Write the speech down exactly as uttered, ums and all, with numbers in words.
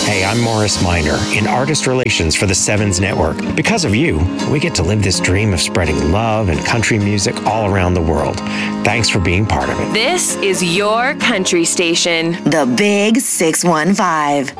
Hey, I'm Morris Minor in Artist Relations for the Sevens Network. Because of you, we get to live this dream of spreading love and country music all around the world. Thanks for being part of it. This is your country station. The Big six one five.